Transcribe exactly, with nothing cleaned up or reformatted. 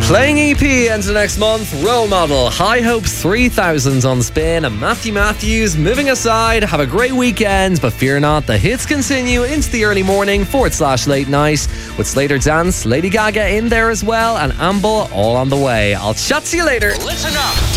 Playing E P into next month, Role Model, High Hopes three thousand on Spin, and Matthew Matthews moving aside. Have a great weekend, but fear not, the hits continue into the early morning forward slash late night with Slater Dance, Lady Gaga in there as well, and Amble all on the way. I'll chat to you later. Listen up.